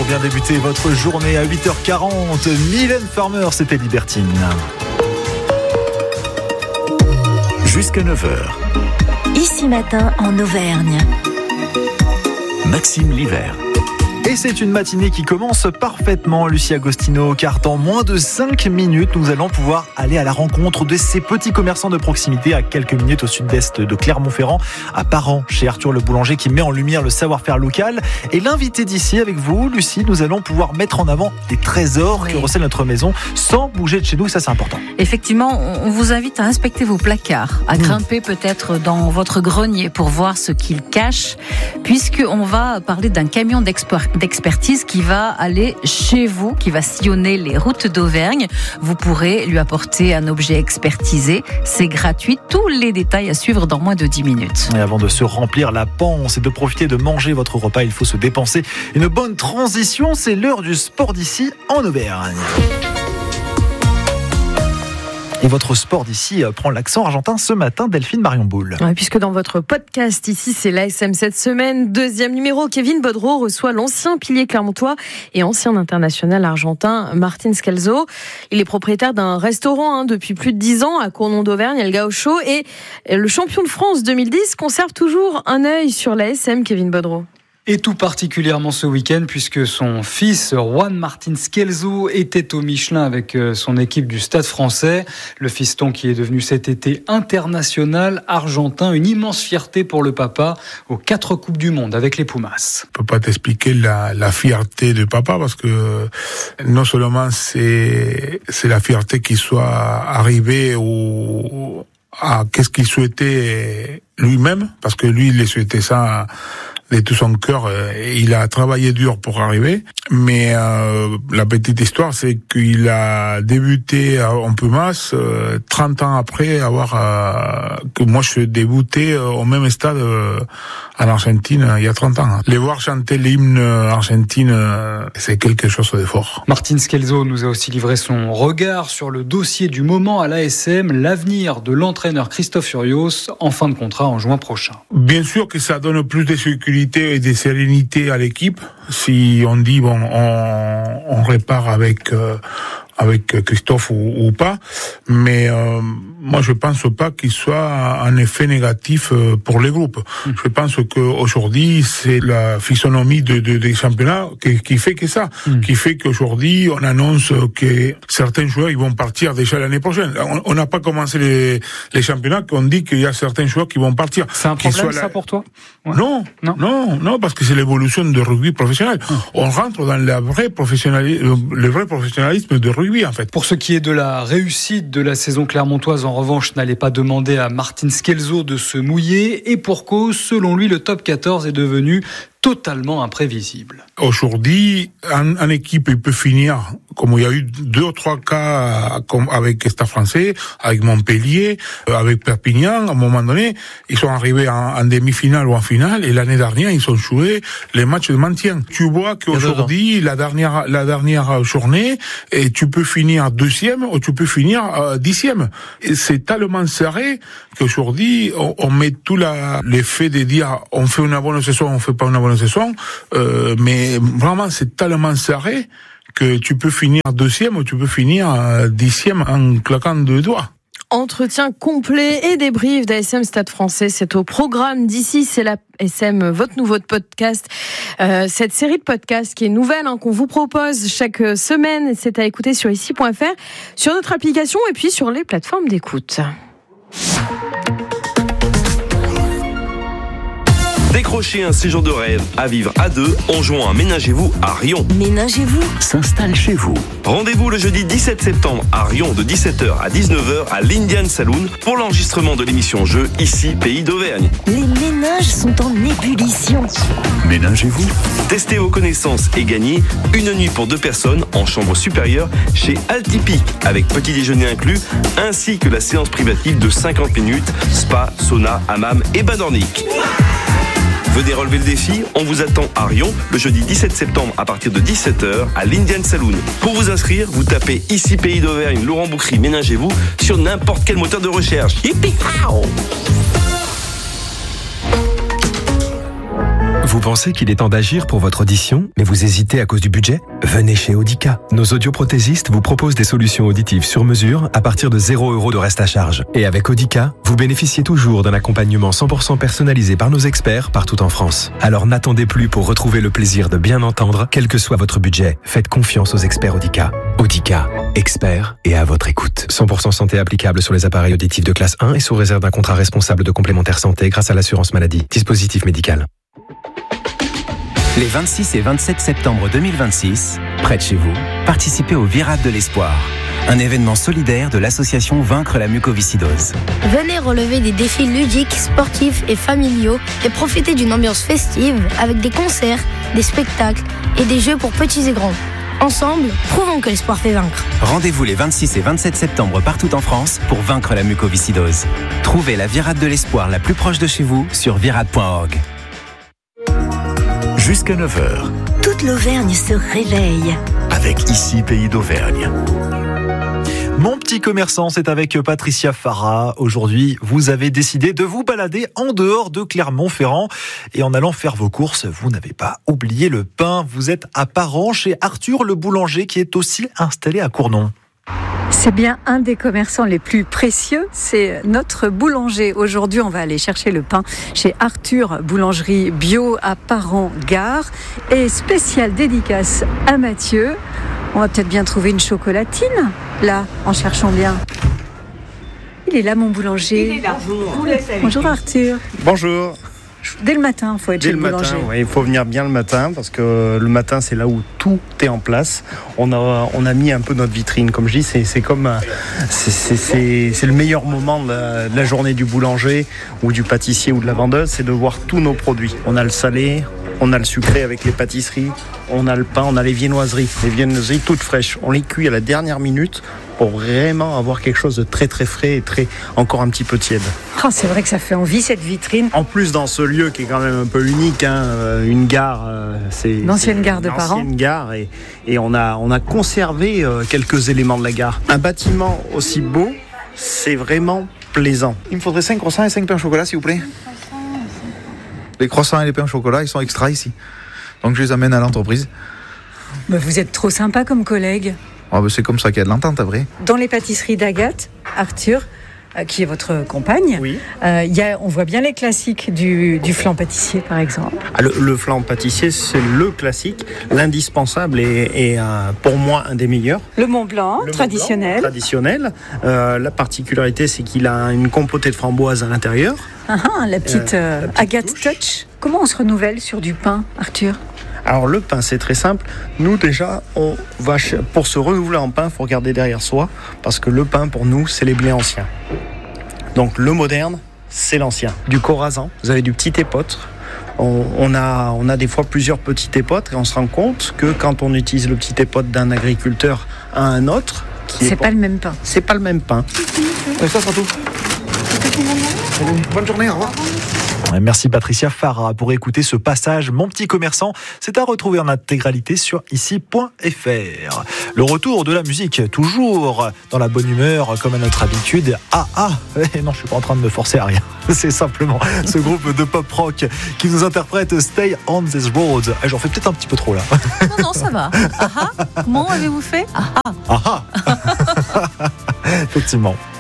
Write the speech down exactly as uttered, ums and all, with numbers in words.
bien débuter votre journée à huit heures quarante. Mylène Farmer, c'était Libertine. Jusqu'à neuf heures. Ici matin en Auvergne. Maxime Livert. Et c'est une matinée qui commence parfaitement, Lucie Agostino, car dans moins de cinq minutes, nous allons pouvoir aller à la rencontre de ces petits commerçants de proximité à quelques minutes au sud-est de Clermont-Ferrand, à Parent, chez Arthur le boulanger qui met en lumière le savoir-faire local. Et l'invité d'ici avec vous, Lucie, nous allons pouvoir mettre en avant des trésors oui. que recèle notre maison sans bouger de chez nous, ça c'est important. Effectivement, on vous invite à inspecter vos placards, à mmh. grimper peut-être dans votre grenier pour voir ce qu'ils cachent, puisqu'on va parler d'un camion d'export. d'expertise qui va aller chez vous, qui va sillonner les routes d'Auvergne. Vous pourrez lui apporter un objet expertisé. C'est gratuit. Tous les détails à suivre dans moins de dix minutes. Et avant de se remplir la panse et de profiter de manger votre repas, il faut se dépenser. Une bonne transition, c'est l'heure du sport d'ici en Auvergne. Et votre sport d'ici prend l'accent argentin ce matin, Delphine Marion-Boule. Ouais, puisque dans votre podcast ici, c'est l'A S M cette semaine. Deuxième numéro, Kevin Bodreau reçoit l'ancien pilier clermontois et ancien international argentin Martin Scalzo. Il est propriétaire d'un restaurant hein, depuis plus de dix ans à Cournon d'Auvergne, El Gaucho. Et le champion de France deux mille dix conserve toujours un œil sur l'A S M, Kevin Bodreau. Et tout particulièrement ce week-end, puisque son fils, Juan Martin Scalzo, était au Michelin avec son équipe du Stade français. Le fiston qui est devenu cet été international argentin. Une immense fierté pour le papa aux quatre Coupes du Monde avec les Pumas. Je peux pas t'expliquer la, la fierté de papa parce que non seulement c'est, c'est la fierté qu'il soit arrivé au, à qu'est-ce qu'il souhaitait lui-même, parce que lui, il souhaitait ça de tout son cœur, il a travaillé dur pour arriver, mais euh, la petite histoire, c'est qu'il a débuté en Pumas euh, trente ans après avoir euh, que moi je suis débuté euh, au même stade euh, en Argentine il y a trente ans. Les voir chanter l'hymne argentine, euh, c'est quelque chose de fort. Martin Scalzo nous a aussi livré son regard sur le dossier du moment à l'A S M, l'avenir de l'entraîneur Christophe Furios en fin de contrat en juin prochain. Bien sûr que ça donne plus de sécurité et de sérénité à l'équipe. Si on dit bon, on, on répare avec euh, avec Christophe ou, ou pas, mais euh, moi je pense pas qu'il soit un effet négatif pour les groupes. Mmh. Je pense qu'aujourd'hui c'est la physionomie de, de, des championnats qui, qui fait que ça, mmh. qui fait qu'aujourd'hui on annonce que certains joueurs ils vont partir déjà l'année prochaine. On n'a pas commencé les, les championnats qu'on dit qu'il y a certains joueurs qui vont partir. C'est un problème ça la... pour toi? Ouais. Non, non, non, non, parce que c'est l'évolution du rugby professionnel. Mmh. On rentre dans la vraie professionnalisme, le vrai professionnalisme de rugby. En fait. Pour ce qui est de la réussite de la saison clermontoise, en revanche, n'allez pas demander à Martin Scalzo de se mouiller. Et pour cause, selon lui, le top quatorze est devenu totalement imprévisible. Aujourd'hui, en, en équipe, il peut finir, comme il y a eu deux ou trois cas comme avec Stade français, avec Montpellier, avec Perpignan, à un moment donné, ils sont arrivés en, en demi-finale ou en finale, et l'année dernière, ils ont joué les matchs de maintien. Tu vois qu'aujourd'hui, la dernière, la dernière journée, et tu peux finir deuxième ou tu peux finir euh, dixième. Et c'est tellement serré qu'aujourd'hui, on, on met tout la, l'effet de dire, on fait une bonne saison, on fait pas une bonne saison, euh, mais vraiment c'est tellement serré que tu peux finir deuxième ou tu peux finir euh, dixième en claquant deux doigts. Entretien complet et débrief d'A S M Stade français, c'est au programme d'ici, c'est la S M, votre nouveau podcast. Euh, cette série de podcasts qui est nouvelle, hein, qu'on vous propose chaque semaine, c'est à écouter sur ici point f r, sur notre application et puis sur les plateformes d'écoute. Décrochez un séjour de rêve à vivre à deux en jouant à Ménagez-vous à Rion. Ménagez-vous s'installe chez vous. Rendez-vous le jeudi dix-sept septembre à Rion de dix-sept heures à dix-neuf heures à l'Indian Saloon pour l'enregistrement de l'émission Jeux Ici Pays d'Auvergne. Les ménages sont en ébullition. Ménagez-vous. Testez vos connaissances et gagnez une nuit pour deux personnes en chambre supérieure chez Altipic avec petit déjeuner inclus ainsi que la séance privative de cinquante minutes, spa, sauna, hammam et bain nordique. Venez relever le défi, on vous attend à Rion le jeudi dix-sept septembre à partir de dix-sept heures à l'Indian Saloon. Pour vous inscrire, vous tapez ici Pays d'Auvergne, Laurent Boucry, Ménagez-vous sur n'importe quel moteur de recherche. Yippee! Vous pensez qu'il est temps d'agir pour votre audition, mais vous hésitez à cause du budget ? Venez chez Audica. Nos audioprothésistes vous proposent des solutions auditives sur mesure à partir de zéro euro de reste à charge. Et avec Audica, vous bénéficiez toujours d'un accompagnement cent pour cent personnalisé par nos experts partout en France. Alors n'attendez plus pour retrouver le plaisir de bien entendre, quel que soit votre budget. Faites confiance aux experts Audica. Audica, experts et à votre écoute. cent pour cent santé applicable sur les appareils auditifs de classe un et sous réserve d'un contrat responsable de complémentaire santé grâce à l'assurance maladie. Dispositif médical. Les vingt-six et vingt-sept septembre deux mille vingt-six, près de chez vous, participez au Virade de l'Espoir, un événement solidaire de l'association Vaincre la mucoviscidose. Venez relever des défis ludiques, sportifs et familiaux et profiter d'une ambiance festive avec des concerts, des spectacles et des jeux pour petits et grands. Ensemble, prouvons que l'espoir fait vaincre. Rendez-vous les vingt-six et vingt-sept septembre partout en France pour vaincre la mucoviscidose. Trouvez la Virade de l'Espoir la plus proche de chez vous sur virade point org. Jusqu'à neuf heures. Toute l'Auvergne se réveille. Avec Ici Pays d'Auvergne. Mon petit commerçant, c'est avec Patricia Farah. Aujourd'hui, vous avez décidé de vous balader en dehors de Clermont-Ferrand. Et en allant faire vos courses, vous n'avez pas oublié le pain. Vous êtes à Parent chez Arthur le boulanger qui est aussi installé à Cournon. C'est bien un des commerçants les plus précieux, c'est notre boulanger. Aujourd'hui, on va aller chercher le pain chez Arthur Boulangerie Bio à Parent-Gare. Et spéciale dédicace à Mathieu. On va peut-être bien trouver une chocolatine, là, en cherchant bien. Il est là, mon boulanger. Il est là. Bonjour. Bonjour Arthur. Bonjour. Dès le matin, il faut être Dès chez le le boulanger. matin, ouais, il faut venir bien le matin parce que le matin, c'est là où tout est en place. On a, on a mis un peu notre vitrine, comme je dis, c'est, c'est comme c'est, c'est, c'est, c'est le meilleur moment de la, de la journée du boulanger ou du pâtissier ou de la vendeuse, c'est de voir tous nos produits. On a le salé, on a le sucré avec les pâtisseries, on a le pain, on a les viennoiseries, les viennoiseries toutes fraîches. On les cuit à la dernière minute pour vraiment avoir quelque chose de très très frais et très encore un petit peu tiède. Oh, c'est vrai que ça fait envie cette vitrine. En plus dans ce lieu qui est quand même un peu unique, hein, une gare, c'est l'ancienne gare de Parent. L'ancienne gare et, et on a on a conservé euh, quelques éléments de la gare. Un bâtiment aussi beau, c'est vraiment plaisant. Il me faudrait cinq croissants et cinq pains au chocolat, s'il vous plaît. Les croissants et les pains au chocolat, ils sont extra ici. Donc je les amène à l'entreprise. Mais vous êtes trop sympa comme collègue. Oh, ben c'est comme ça qu'il y a de l'entente, après. Dans les pâtisseries d'Agathe, Arthur, euh, qui est votre compagne, oui. euh, y a, on voit bien les classiques du, du flan pâtissier, par exemple. Ah, le, le flan pâtissier, c'est le classique, l'indispensable et, et euh, pour moi un des meilleurs. Le Mont Blanc, le traditionnel. Mont Blanc, traditionnel. Euh, la particularité, c'est qu'il a une compotée de framboise à l'intérieur. Ah, ah, la petite, euh, euh, la petite Agathe touche. Touch. Comment on se renouvelle sur du pain, Arthur ? Alors le pain, c'est très simple. Nous déjà, on va pour se renouveler en pain, il faut regarder derrière soi, parce que le pain pour nous, c'est les blés anciens. Donc le moderne, c'est l'ancien. Du Corazan, vous avez du petit épeautre. On, on a, on a des fois plusieurs petits épeautres et on se rend compte que quand on utilise le petit épeautre d'un agriculteur à un autre, qui c'est est pas bon, le même pain. C'est pas le même pain. Et ça sera tout. Bonne journée, au revoir. Merci Patricia Farah pour écouter ce passage Mon petit commerçant. C'est à retrouver en intégralité sur ici point f r. Le retour de la musique, toujours dans la bonne humeur comme à notre habitude. Ah ah, eh non, je suis pas en train de me forcer à rien. C'est simplement ce groupe de pop rock qui nous interprète Stay on this road. J'en fais peut-être un petit peu trop là. Non non, ça va. Ah ah. Comment avez-vous fait? Ah ah. Ah ah. Effectivement.